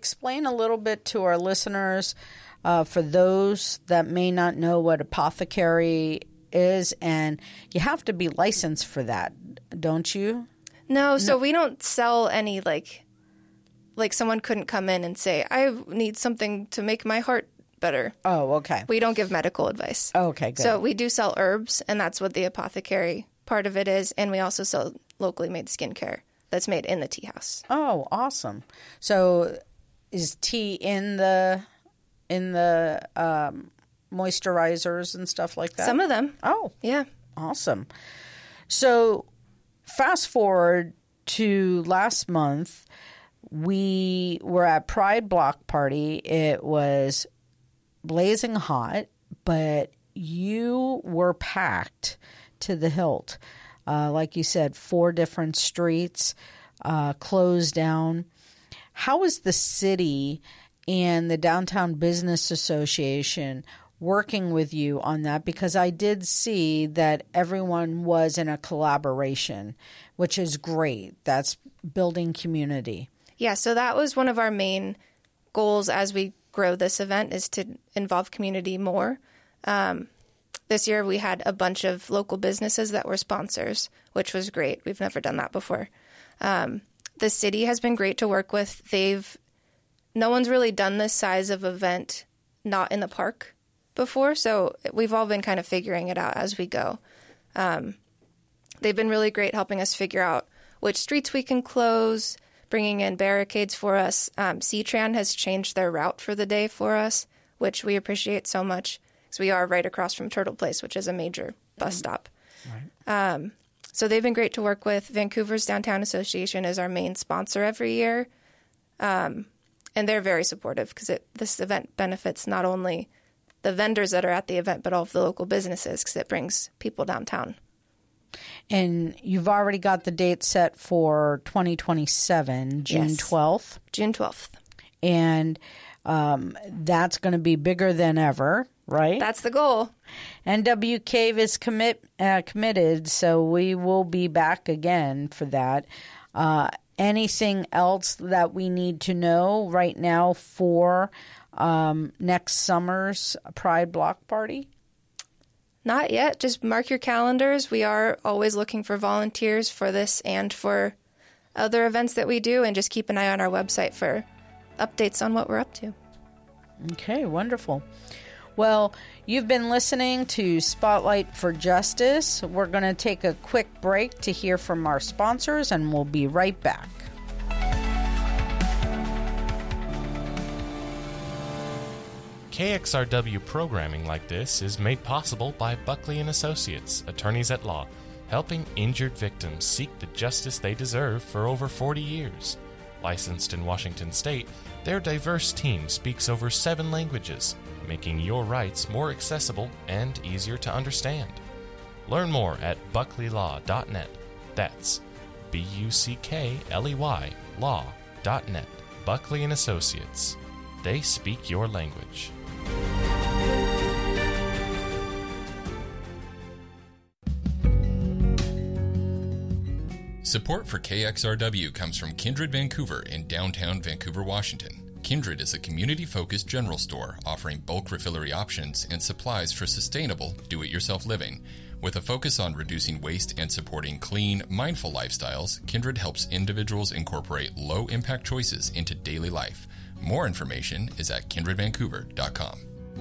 explain a little bit to our listeners, for those that may not know what apothecary is, and you have to be licensed for that, don't you? No, so we don't sell any, like someone couldn't come in and say, I need something to make my heart better. Oh, okay. We don't give medical advice. Okay, good. So we do sell herbs, and that's what the apothecary part of it is, and we also sell locally made skincare that's made in the tea house. Oh, awesome. So is tea in the moisturizers and stuff like that? Some of them. Oh. Yeah. Awesome. So fast forward to last month, we were at Pride Block Party. It was blazing hot, but you were packed to the hilt. Like you said, 4 different streets closed down. How is the city and the Downtown Business Association working with you on that? Because I did see that everyone was in a collaboration, which is great. That's building community. Yeah, so that was one of our main goals as we grow this event, is to involve community more. This year we had a bunch of local businesses that were sponsors, which was great. We've never done that before. The city has been great to work with. No one's really done this size of event not in the park before, so we've all been kind of figuring it out as we go. They've been really great helping us figure out which streets we can close, bringing in barricades for us. C-Tran has changed their route for the day for us, which we appreciate so much, because we are right across from Turtle Place, which is a major bus stop. Right. So they've been great to work with. Vancouver's Downtown Association is our main sponsor every year, and they're very supportive, because this event benefits not only the vendors that are at the event, but all of the local businesses, because it brings people downtown. And you've already got the date set for 2027, June 12th? June 12th. And that's going to be bigger than ever, right? That's the goal. NW Cave is committed, so we will be back again for that. Anything else that we need to know right now for next summer's Pride Block Party? Not yet. Just mark your calendars. We are always looking for volunteers for this and for other events that we do, and just keep an eye on our website for updates on what we're up to. Okay, wonderful. Well, you've been listening to Spotlight for Justice. We're going to take a quick break to hear from our sponsors, and we'll be right back. KXRW programming like this is made possible by Buckley & Associates, attorneys at law, helping injured victims seek the justice they deserve for over 40 years. Licensed in Washington State, their diverse team speaks over 7 languages, making your rights more accessible and easier to understand. Learn more at buckleylaw.net. That's BUCKLEY law.net. Buckley & Associates. They speak your language. Support for KXRW comes from Kindred Vancouver in downtown Vancouver, Washington. Kindred is a community-focused general store offering bulk refillery options and supplies for sustainable, do-it-yourself living. With a focus on reducing waste and supporting clean, mindful lifestyles, Kindred helps individuals incorporate low-impact choices into daily life. More information is at kindredvancouver.com.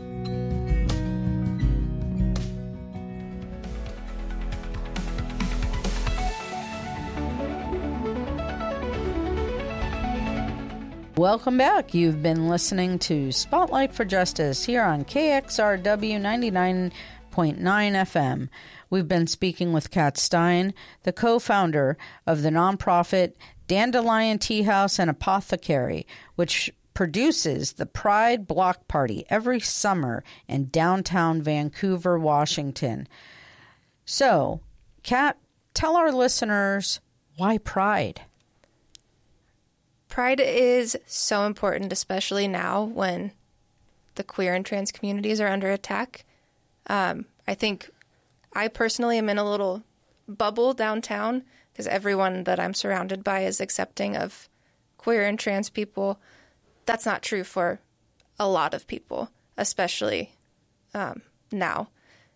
Welcome back. You've been listening to Spotlight for Justice here on KXRW 99.9 FM. We've been speaking with Kat Stein, the co-founder of the nonprofit Dandelion Tea House and Apothecary, which produces the Pride Block Party every summer in downtown Vancouver, Washington. So, Kat, tell our listeners why Pride. Pride is so important, especially now when the queer and trans communities are under attack. I think I personally am in a little bubble downtown because everyone that I'm surrounded by is accepting of queer and trans people. that's not true for a lot of people, especially now.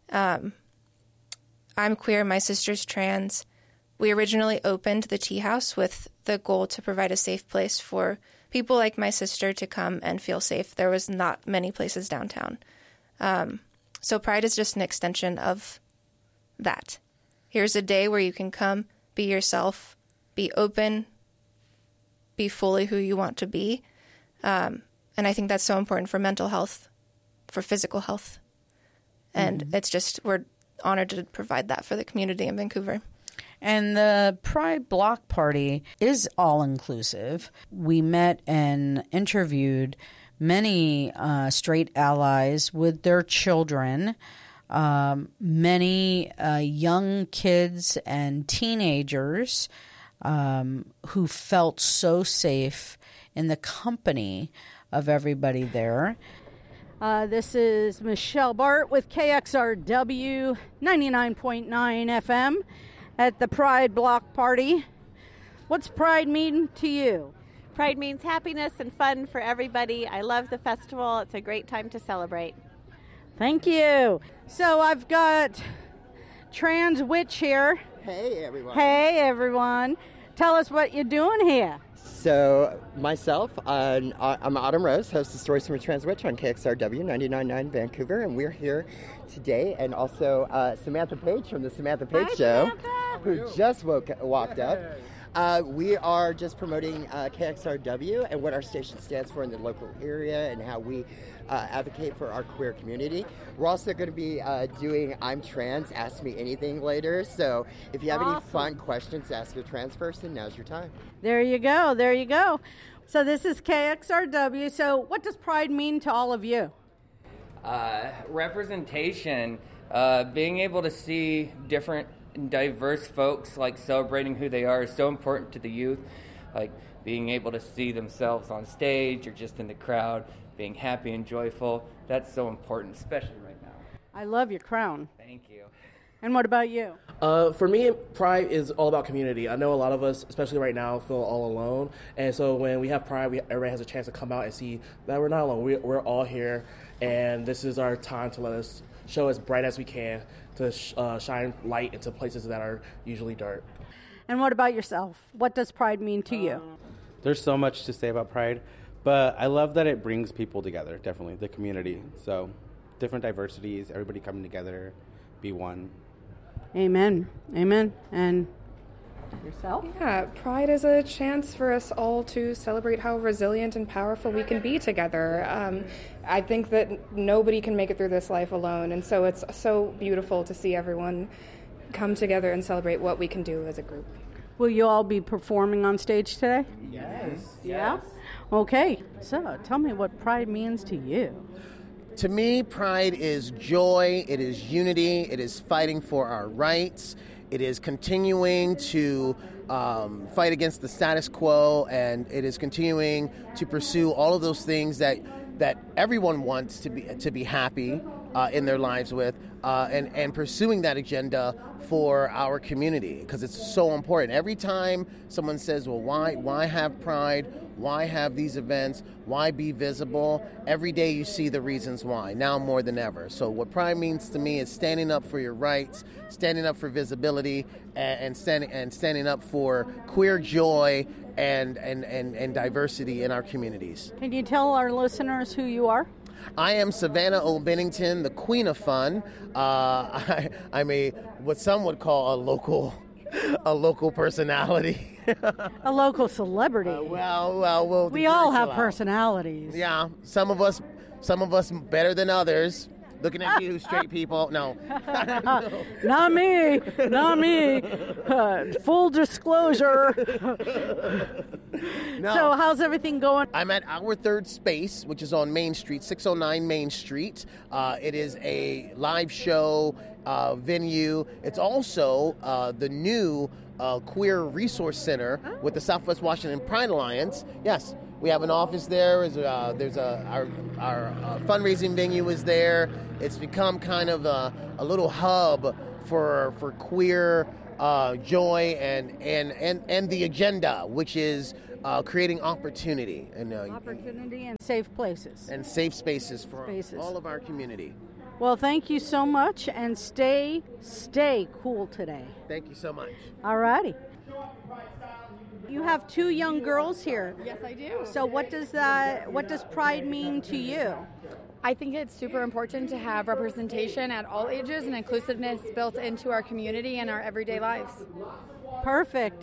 I'm queer, my sister's trans. We originally opened the Tea House with the goal to provide a safe place for people like my sister to come and feel safe. There was not many places downtown. So Pride is just an extension of that. Here's a day where you can come, be yourself, be open, be fully who you want to be. And I think that's so important for mental health, for physical health. And it's just, we're honored to provide that for the community in Vancouver. And the Pride Block Party is all-inclusive. We met and interviewed many straight allies with their children, many young kids and teenagers who felt so safe in the company of everybody there. This is Michelle Bart with KXRW 99.9 FM at the Pride Block Party. What's Pride mean to you? Pride means happiness and fun for everybody. I love the festival. It's a great time to celebrate. Thank you. So I've got Trans Witch here. Hey, everyone. Hey, everyone. Tell us what you're doing here. So, myself, I'm Autumn Rose, host of Stories from a Trans Witch on KXRW 99.9 Vancouver, and we're here today, and also Samantha Page from the Samantha Page Show, who just walked up. We are just promoting KXRW and what our station stands for in the local area and how we advocate for our queer community. We're also going to be doing I'm Trans, Ask Me Anything later. So if you have any fun questions to ask a trans person, now's your time. There you go. There you go. So this is KXRW. So what does Pride mean to all of you? Representation, being able to see different diverse folks like celebrating who they are is so important to the youth, like being able to see themselves on stage or just in the crowd being happy and joyful. That's so important, especially right now. I love your crown. Thank you. And what about you? For me, Pride is all about community. I know a lot of us, especially right now, feel all alone. And so when we have Pride, everybody has a chance to come out and see that we're not alone. We're all here, and this is our time to let us show as bright as we can to shine light into places that are usually dark. And what about yourself? What does Pride mean to you? There's so much to say about Pride, but I love that it brings people together, definitely, the community. So different diversities, everybody coming together, be one. Amen. Amen. And yourself? Yeah, Pride is a chance for us all to celebrate how resilient and powerful we can be together. I think that nobody can make it through this life alone, and so it's so beautiful to see everyone come together and celebrate what we can do as a group. Will you all be performing on stage today? Yes. Yeah? Okay. So tell me what Pride means to you. To me, Pride is joy, it is unity, it is fighting for our rights, it is continuing to fight against the status quo, and it is continuing to pursue all of those things that everyone wants to be happy in their lives with, and pursuing that agenda for our community, because it's so important. Every time someone says, well, why have Pride? Why have these events? Why be visible? Every day you see the reasons why, now more than ever. So what Pride means to me is standing up for your rights, standing up for visibility, and standing up for queer joy and diversity in our communities. Can you tell our listeners who you are? I am Savannah O. Bennington, the Queen of Fun. I'm what some would call a local personality. A local celebrity. Well, we all have personalities. Yeah, some of us better than others. Looking at you, straight people. No. Not me. Full disclosure. No. So how's everything going? I'm at Our Third Space, which is on Main Street, 609 Main Street. It is a live show venue. It's also the new Queer Resource Center with the Southwest Washington Pride Alliance. Yes, we have an office there. Our fundraising venue is there. It's become kind of a little hub for queer joy and the agenda, which is creating opportunity and opportunity and safe places and safe spaces for all of our community. Well, thank you so much, and stay cool today. Thank you so much. All righty. You have 2 young girls here. Yes, I do. So what does Pride mean to you? I think it's super important to have representation at all ages and inclusiveness built into our community and our everyday lives. Perfect.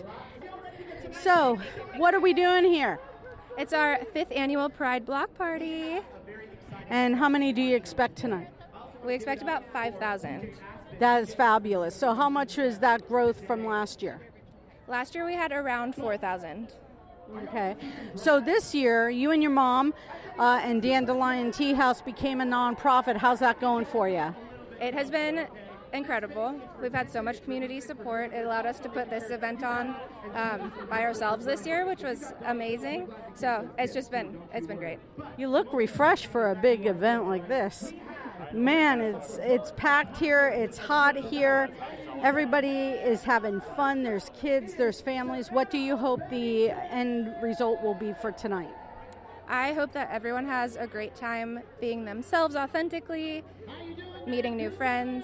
So, what are we doing here? It's our 5th annual Pride Block Party. And how many do you expect tonight? We expect about 5,000. That is fabulous. So how much is that growth from last year? Last year we had around 4,000. Okay. So this year, you and your mom and Dandelion Tea House became a nonprofit. How's that going for you? It has been incredible. We've had so much community support. It allowed us to put this event on by ourselves this year, which was amazing. So it's been great. You look refreshed for a big event like this. Man, it's packed here. It's hot here. Everybody is having fun. There's kids, there's families. What do you hope the end result will be for tonight? I hope that everyone has a great time being themselves authentically, meeting new friends,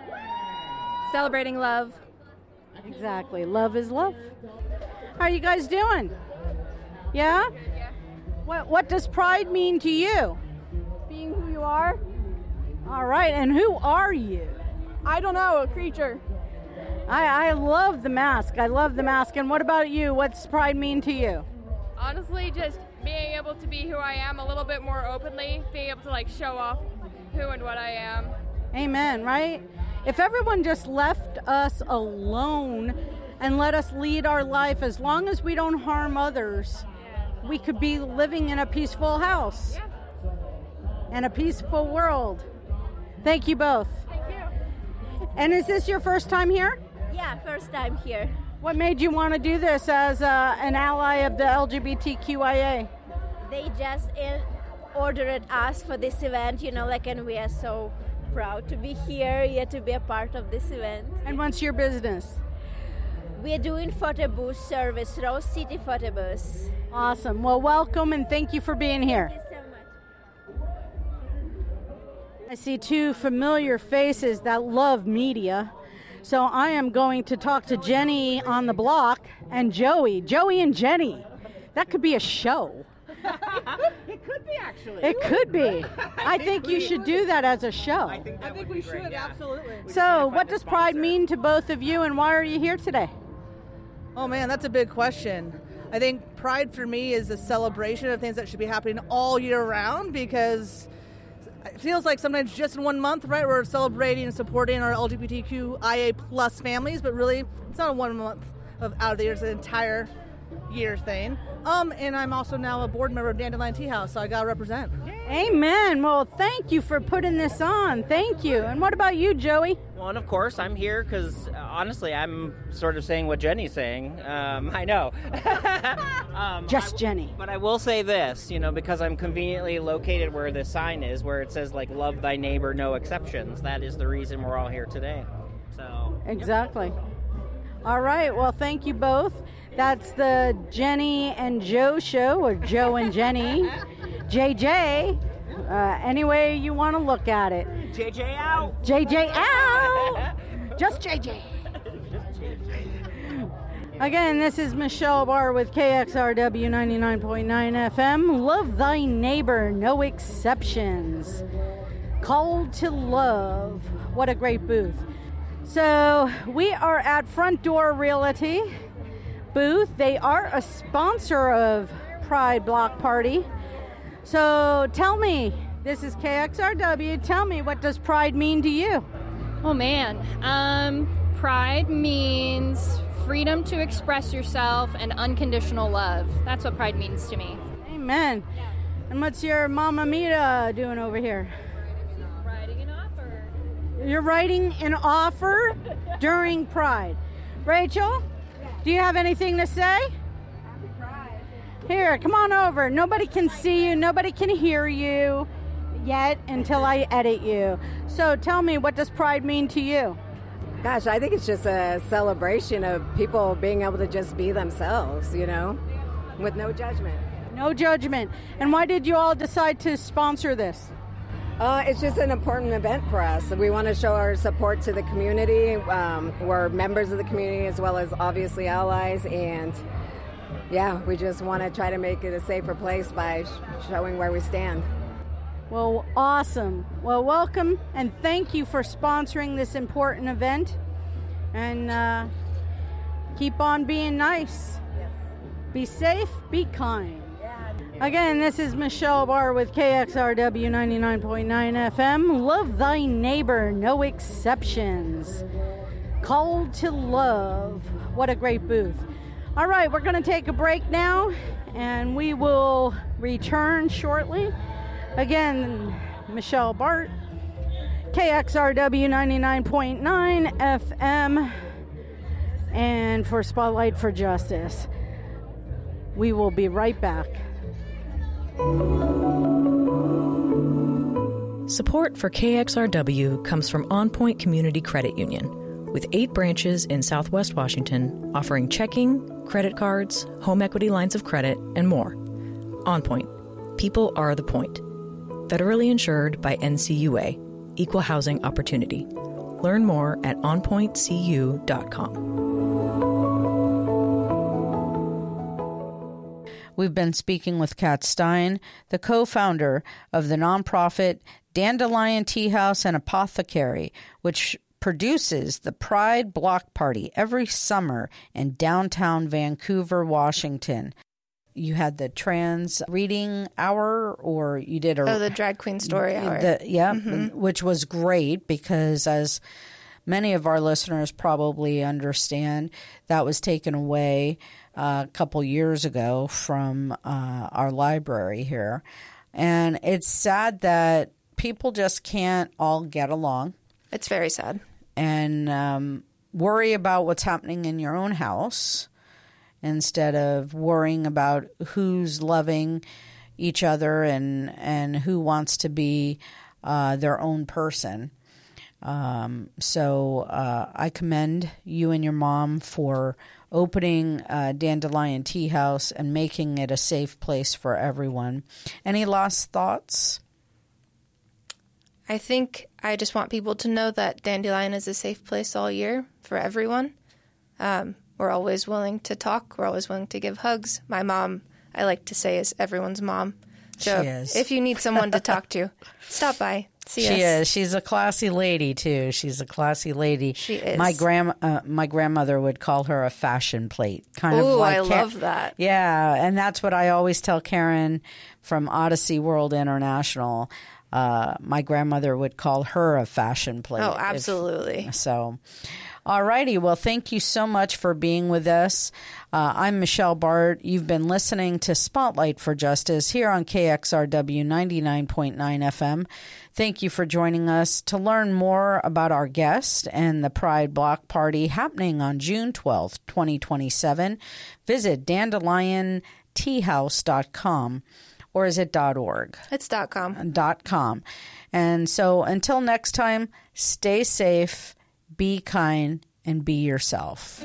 celebrating love. Exactly. Love is love. How are you guys doing? Yeah? What does Pride mean to you? Being who you are. All right, and who are you? I don't know, a creature. I love the mask. I love the mask. And what about you? What's Pride mean to you? Honestly, just being able to be who I am a little bit more openly, being able to show off who and what I am. Amen, right? If everyone just left us alone and let us lead our life, as long as we don't harm others, we could be living in a peaceful house and a peaceful world. Thank you both. Thank you. And is this your first time here? Yeah, first time here. What made you want to do this as an ally of the LGBTQIA? They just ordered us for this event, and we are so proud to be here, to be a part of this event. And what's your business? We are doing photo booth service, Rose City Photo Booth. Awesome. Well, welcome and thank you for being here. Thank you so much. I see 2 familiar faces that love media. So I am going to talk to Jenny on the block and Joey. Joey and Jenny. That could be a show. It could be, actually. It could be. I think you should do that as a show. I think we should, absolutely. So what does Pride mean to both of you, and why are you here today? Oh, man, that's a big question. I think Pride for me is a celebration of things that should be happening all year round, because it feels like sometimes just in 1 month, right, we're celebrating and supporting our LGBTQIA plus families, but really it's not a 1 month out of the year, it's an entire year thing. And I'm also now a board member of Dandelion Tea House, so I got to represent. Amen. Well, thank you for putting this on. Thank you. And what about you, Joey? Well, and of course, I'm here because, honestly, I'm sort of saying what Jenny's saying. I know. Jenny. But I will say this, because I'm conveniently located where the sign is, where it says, love thy neighbor, no exceptions. That is the reason we're all here today. So. Exactly. Yep. All right. Well, thank you both. That's the Jenny and Joe show, or Joe and Jenny. JJ, any way you want to look at it. JJ out. JJ out. Just JJ. Again, this is Michelle Barr with KXRW 99.9 FM. Love thy neighbor, no exceptions. Called to love. What a great booth. So we are at Front Door Realty booth. They are a sponsor of Pride Block Party. So tell me, this is KXRW, tell me, what does Pride mean to you? Oh man, Pride means freedom to express yourself and unconditional love. That's what Pride means to me. Amen. And what's your Mama Mita doing over here? Writing an offer. You're writing an offer during Pride. Rachel? Do you have anything to say? Happy Pride. Here, come on over. Nobody can see you. Nobody can hear you yet until I edit you. So tell me, what does Pride mean to you? Gosh, I think it's just a celebration of people being able to just be themselves, with no judgment. No judgment. And why did you all decide to sponsor this? It's just an important event for us. We want to show our support to the community. We're members of the community as well as obviously allies, and yeah, we just want to try to make it a safer place by showing where we stand. Well, awesome. Well, welcome and thank you for sponsoring this important event. And keep on being nice. Yes. Be safe, be kind. Again, this is Michelle Barr with KXRW 99.9 FM. Love thy neighbor, no exceptions. Called to love. What a great booth. All right, we're going to take a break now, and we will return shortly. Again, Michelle Bart, KXRW 99.9 FM, and for Spotlight for Justice. We will be right back. Support for KXRW comes from On Point Community Credit Union, with 8 branches in Southwest Washington offering checking, credit cards, home equity lines of credit, and more. On Point. People are the point. Federally insured by NCUA. Equal housing opportunity. Learn more at onpointcu.com. We've been speaking with Kat Stein, the co-founder of the nonprofit Dandelion Tea House and Apothecary, which produces the Pride Block Party every summer in downtown Vancouver, Washington. You had the trans reading hour, or you did the drag queen story hour. Which was great because, as many of our listeners probably understand, that was taken away a couple years ago from our library here. And it's sad that people just can't all get along. It's very sad. And worry about what's happening in your own house instead of worrying about who's loving each other and who wants to be their own person. So I commend you and your mom for opening Dandelion Tea House and making it a safe place for everyone. Any last thoughts? I think I just want people to know that Dandelion is a safe place all year for everyone. We're always willing to talk. We're always willing to give hugs. My mom, I like to say, is everyone's mom. So she is. If you need someone to talk to, stop by. See us. She is. She's a classy lady, too. She's a classy lady. She is. My grandmother would call her a fashion plate. Ooh, I love that. Yeah, and that's what I always tell Karen from Odyssey World International. My grandmother would call her a fashion plate. Oh, absolutely. All righty. Well, thank you so much for being with us. I'm Michelle Bart. You've been listening to Spotlight for Justice here on KXRW 99.9 FM. Thank you for joining us. To learn more about our guest and the Pride Block Party happening on June 12th, 2027, visit dandelionteahouse.com. Or is it .org? It's .com. .com. And so until next time, stay safe, be kind, and be yourself.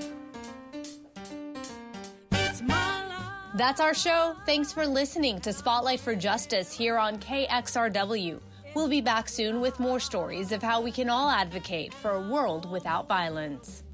That's our show. Thanks for listening to Spotlight for Justice here on KXRW. We'll be back soon with more stories of how we can all advocate for a world without violence.